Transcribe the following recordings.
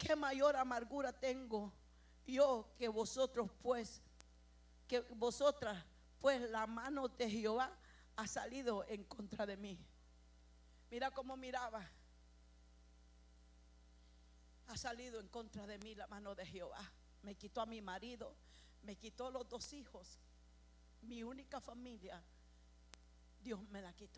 ¿qué mayor amargura tengo yo que vosotras? Pues la mano de Jehová ha salido en contra de mí. Mira cómo miraba. Ha salido en contra de mí la mano de Jehová. Me quitó a mi marido, me quitó los 2 hijos, mi única familia. Dios me la quitó.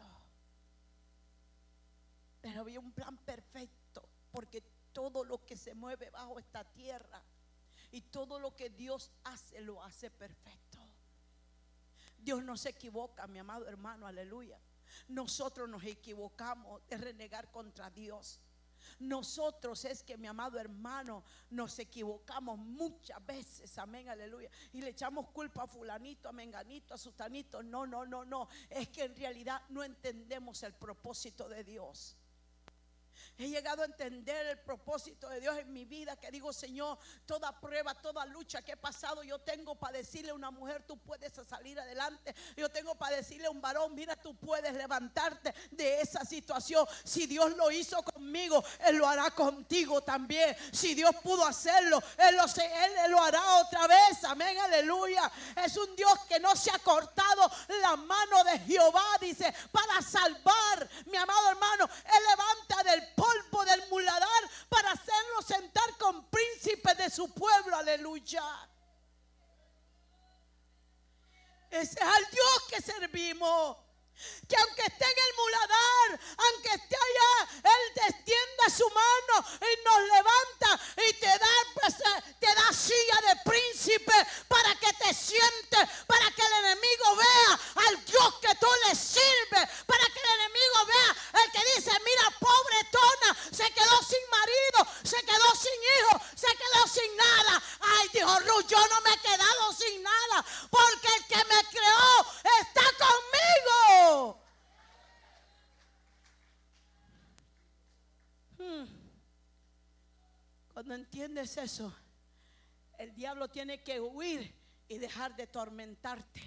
Pero había un plan perfecto, porque todo lo que se mueve bajo esta tierra y todo lo que Dios hace, lo hace perfecto. Dios no se equivoca, mi amado hermano, aleluya. Nosotros nos equivocamos de renegar contra Dios. Nosotros es que, mi amado hermano, nos equivocamos muchas veces, amén, aleluya, y le echamos culpa a fulanito, a menganito, a sutanito. No, es que en realidad no entendemos el propósito de Dios. He llegado a entender el propósito de Dios en mi vida, que digo, Señor, toda prueba, toda lucha que he pasado, yo tengo para decirle a una mujer, tú puedes salir adelante. Yo tengo para decirle a un varón, mira, tú puedes levantarte de esa situación. Si Dios lo hizo conmigo, Él lo hará contigo también. Si Dios pudo hacerlo, Él lo hará otra vez, amén, aleluya. Es un Dios que no se ha cortado la mano de Jehová, dice, para salvar, mi amado hermano. Él levanta del polvo del muladar para hacerlo sentar con príncipes de su pueblo, aleluya. Ese es al Dios que servimos, que aunque esté en el muladar, aunque esté allá, Él extiende su mano y nos levanta y te da silla de príncipe para que te sientes, para que el enemigo vea al Dios que tú le sirves, para que el enemigo vea el que dice, mira, pobretona, se quedó sin marido, se quedó sin hijo, se quedó sin nada. Ay, dijo Ruth, yo no me he quedado sin nada, porque el que me creó está conmigo. Cuando entiendes eso, el diablo tiene que huir y dejar de atormentarte.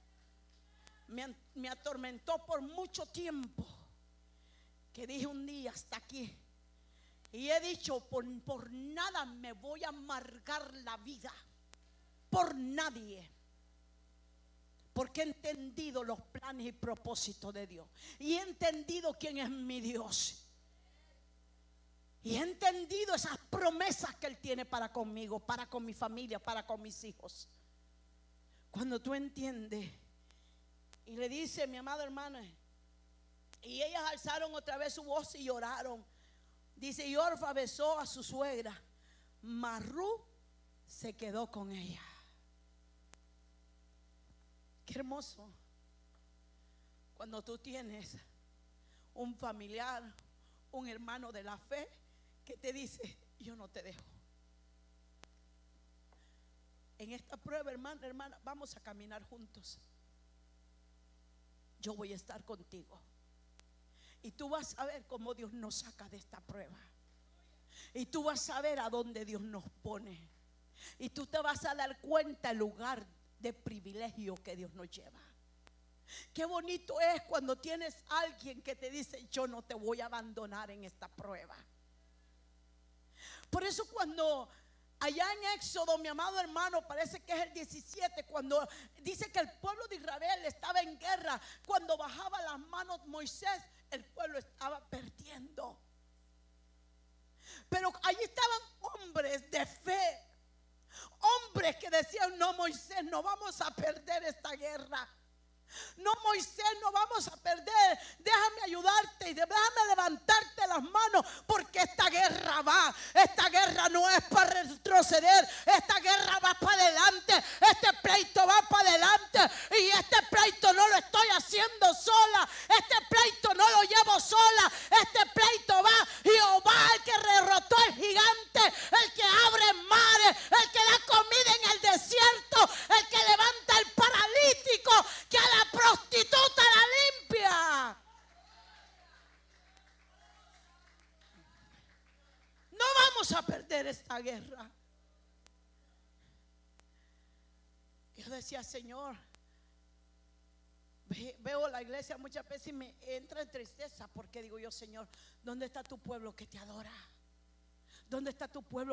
Me atormentó por mucho tiempo, que dije un día hasta aquí. Y he dicho, por nada me voy a amargar la vida, por nadie. Porque he entendido los planes y propósitos de Dios. Y he entendido quién es mi Dios. Y he entendido esas promesas que Él tiene para conmigo, para con mi familia, para con mis hijos. Cuando tú entiendes y le dice, mi amada hermana, y ellas alzaron otra vez su voz y lloraron. Dice, y Orfa besó a su suegra, mas Ruth se quedó con ella. Qué hermoso cuando tú tienes un familiar, un hermano de la fe que te dice, yo no te dejo. En esta prueba, hermana, vamos a caminar juntos. Yo voy a estar contigo. Y tú vas a ver cómo Dios nos saca de esta prueba. Y tú vas a ver a dónde Dios nos pone. Y tú te vas a dar cuenta el lugar de privilegio que Dios nos lleva. Qué bonito es cuando tienes a alguien que te dice, yo no te voy a abandonar en esta prueba. Por eso cuando allá en Éxodo, mi amado hermano, parece que es el 17, cuando dice que el pueblo de Israel estaba en guerra, cuando bajaba las manos Moisés, el pueblo estaba perdiendo. Pero allí estaban hombres de fe, hombres que decían, no, Moisés, no vamos a perder esta guerra. No, Moisés, no vamos a perder. Déjame ayudarte y déjame levantarte las manos, porque esta guerra va. Esta guerra no es para retroceder. Esta guerra va para adelante. Este pleito va para adelante. Y este pleito no lo estoy haciendo sola. Este pleito no lo llevo sola. Este pleito va. Jehová, el que derrotó al gigante, el que abre mares, el que da comida en el desierto, el que levanta al paralítico, que a la prostituta la limpia. No vamos a perder esta guerra. Yo decía, Señor, veo la iglesia muchas veces y me entra en tristeza, porque digo yo, Señor, ¿dónde está tu pueblo que te adora? ¿Dónde está tu pueblo